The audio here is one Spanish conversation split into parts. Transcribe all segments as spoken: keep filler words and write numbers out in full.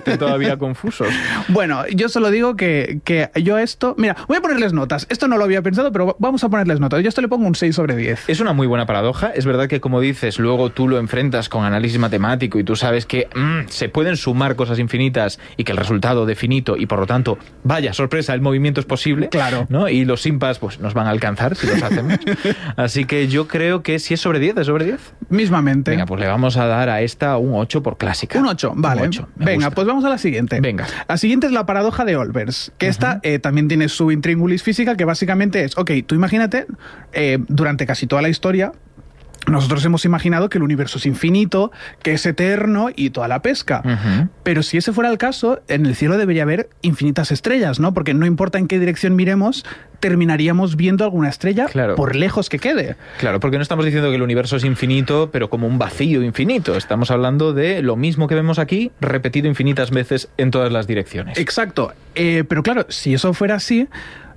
estén todavía confusos. Bueno, yo solo digo que, que yo esto... Mira, voy a ponerles notas. Esto no lo había pensado, pero vamos a ponerles notas. Yo esto le pongo un seis sobre diez. Es una muy buena paradoja. Es verdad que, como dices, luego tú lo enfrentas con análisis matemático y tú sabes que mmm, se pueden sumar cosas infinitas y que el resultado de finito y, por lo tanto, vaya, sorpresa, el movimiento es posible. Claro. ¿No? Y los impas pues nos van a alcanzar si los hacemos. Así que yo creo que si es sobre diez, ¿es sobre diez? Mismamente. Venga, pues le vamos a dar a esta un ocho por clásica. Un ocho, vale. Un ocho, Venga, gusta. pues vamos a la siguiente. Venga. La siguiente es la paradoja de Olbers, que uh-huh. esta eh, también tiene su intríngulis física, que básicamente es, ok, tú imagínate, eh, durante casi toda la historia, nosotros hemos imaginado que el universo es infinito, que es eterno y toda la pesca. Uh-huh. Pero si ese fuera el caso, en el cielo debería haber infinitas estrellas, ¿no? Porque no importa en qué dirección miremos, terminaríamos viendo alguna estrella, claro, por lejos que quede. Claro, porque no estamos diciendo que el universo es infinito, pero como un vacío infinito. Estamos hablando de lo mismo que vemos aquí, repetido infinitas veces en todas las direcciones. Exacto. Eh, pero claro, si eso fuera así,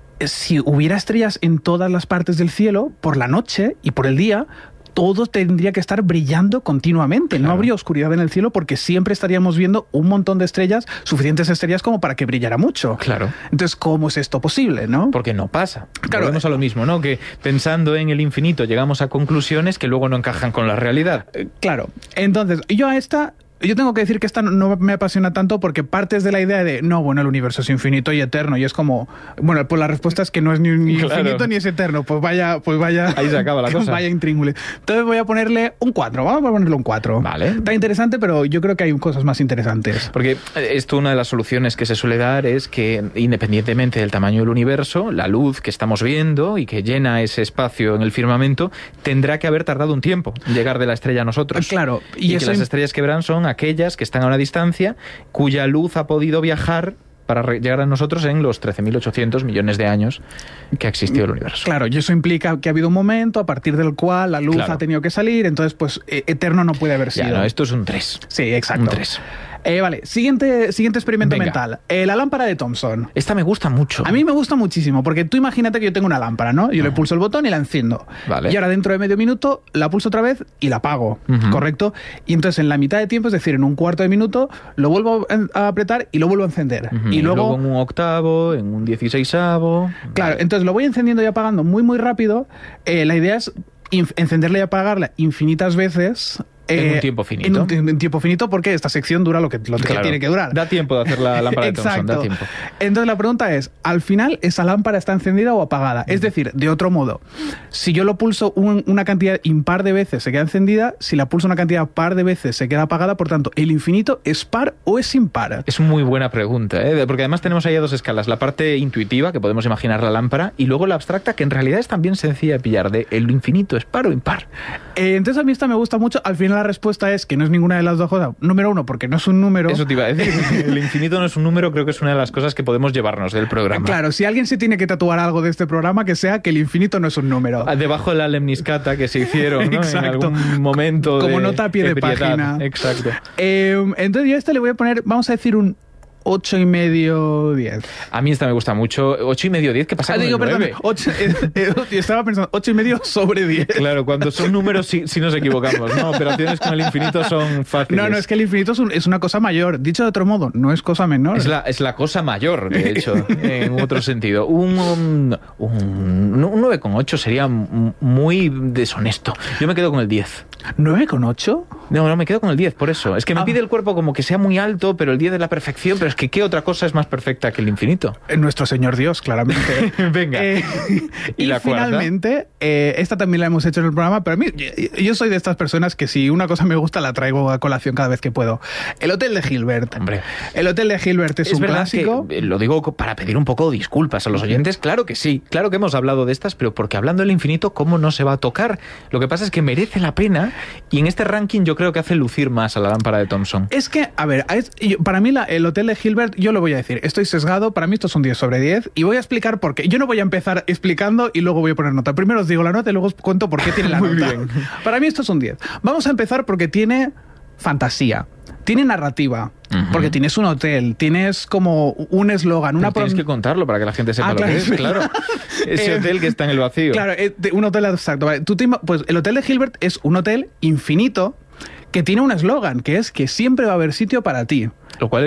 si hubiera estrellas en todas las partes del cielo, por la noche y por el día, todo tendría que estar brillando continuamente. Claro. No habría oscuridad en el cielo porque siempre estaríamos viendo un montón de estrellas, suficientes estrellas como para que brillara mucho. Claro. Entonces, ¿cómo es esto posible, no? Porque no pasa. Claro. Volvemos a lo mismo, ¿no? Que pensando en el infinito llegamos a conclusiones que luego no encajan con la realidad. Eh, claro. Entonces, yo a esta... Yo tengo que decir que esta no me apasiona tanto porque partes de la idea de, no, bueno, el universo es infinito y eterno, y es como, bueno, pues la respuesta es que no es ni, ni claro. infinito ni es eterno, pues vaya, pues vaya... Ahí se acaba la cosa. Vaya intríngulis. Entonces voy a ponerle un cuatro, vamos a ponerle un cuatro. Vale. Está interesante, pero yo creo que hay cosas más interesantes. Porque esto, una de las soluciones que se suele dar es que, independientemente del tamaño del universo, la luz que estamos viendo y que llena ese espacio en el firmamento, tendrá que haber tardado un tiempo en llegar de la estrella a nosotros. Claro. Y, y eso que las estrellas que verán son aquellas que están a una distancia cuya luz ha podido viajar para llegar a nosotros en los trece mil ochocientos millones de años que ha existido el universo. Claro, y eso implica que ha habido un momento a partir del cual la luz claro. ha tenido que salir, entonces pues eterno no puede haber sido. Ya, no, esto es un tres. Sí, exacto. Un tres. Eh, vale, siguiente, siguiente experimento Venga. mental. Eh, la lámpara de Thomson. Esta me gusta mucho. A mí me gusta muchísimo, porque tú imagínate que yo tengo una lámpara, ¿no? Yo uh-huh. le pulso el botón y la enciendo. Vale. Y ahora dentro de medio minuto la pulso otra vez y la apago, uh-huh. ¿correcto? Y entonces en la mitad de tiempo, es decir, en un cuarto de minuto, lo vuelvo a apretar y lo vuelvo a encender. Uh-huh. Y, y luego... luego en un octavo, en un dieciseisavo... Claro, vale. Entonces lo voy encendiendo y apagando muy, muy rápido. Eh, la idea es inf- encenderla y apagarla infinitas veces... En eh, un tiempo finito. En un, en tiempo finito, porque esta sección dura lo que, lo claro. que tiene que durar. Da tiempo de hacer la lámpara de Thomson, da tiempo. Entonces la pregunta es, ¿al final esa lámpara está encendida o apagada? Mm. Es decir, de otro modo, si yo lo pulso un, una cantidad impar de veces se queda encendida, si la pulso una cantidad par de veces se queda apagada, por tanto, ¿el infinito es par o es impar? Es muy buena pregunta, ¿eh? Porque además tenemos ahí dos escalas, la parte intuitiva, que podemos imaginar la lámpara, y luego la abstracta, que en realidad es también sencilla de pillar, de ¿el infinito es par o impar? Eh, entonces a mí esta me gusta mucho. Al final la respuesta es que no es ninguna de las dos cosas. Número uno, porque no es un número. Eso te iba a decir. El infinito no es un número, creo que es una de las cosas que podemos llevarnos del programa. Claro, si alguien se tiene que tatuar algo de este programa, que sea que el infinito no es un número. Debajo de la lemniscata que se hicieron, ¿no? En algún momento. Como de nota a pie de ebriedad. página. Exacto. Eh, entonces yo a este le voy a poner, vamos a decir un ocho y medio, diez. A mí esta me gusta mucho. ocho y medio, diez, ¿qué pasa ah, con digo, el perdón, nueve? ocho, eh, eh, estaba pensando ocho y medio sobre diez. Claro, cuando son números sí, sí nos equivocamos, ¿no? Operaciones con el infinito son fáciles. No, no, es que el infinito es, un, es una cosa mayor. Dicho de otro modo, no es cosa menor. Es la, es la cosa mayor, de hecho, en otro sentido. Un, un, un, un nueve coma ocho sería muy deshonesto. Yo me quedo con el diez. ¿nueve coma ocho? No, no, me quedo con el diez, por eso. Es que me ah. pide el cuerpo como que sea muy alto, pero el diez es la perfección. Pero es que ¿qué otra cosa es más perfecta que el infinito? Nuestro Señor Dios, claramente. Venga. Eh, y, y la finalmente, eh, esta también la hemos hecho en el programa, pero a mí, yo soy de estas personas que si una cosa me gusta la traigo a colación cada vez que puedo. El Hotel de Hilbert. Hombre. El Hotel de Hilbert es, es un clásico. Que, lo digo para pedir un poco de disculpas a los oyentes. Claro que sí, claro que hemos hablado de estas, pero porque hablando del infinito, ¿cómo no se va a tocar? Lo que pasa es que merece la pena y en este ranking yo creo que hace lucir más a la lámpara de Thomson. Es que, a ver, es, yo, para mí la, el Hotel de Hilbert, yo lo voy a decir, estoy sesgado, para mí esto es un diez sobre diez y voy a explicar por qué. Yo no voy a empezar explicando y luego voy a poner nota. Primero os digo la nota y luego os cuento por qué tiene la Muy nota. Bien. Para mí esto es un diez. Vamos a empezar porque tiene fantasía, tiene narrativa. Uh-huh. Porque tienes un hotel, tienes como un eslogan, una Tienes prom- que contarlo para que la gente sepa ah, lo claro, que es, claro. Ese eh, hotel que está en el vacío. Claro, eh, un hotel exacto. Vale. Tú te, pues el Hotel de Hilbert es un hotel infinito que tiene un eslogan, que es que siempre va a haber sitio para ti. Lo cual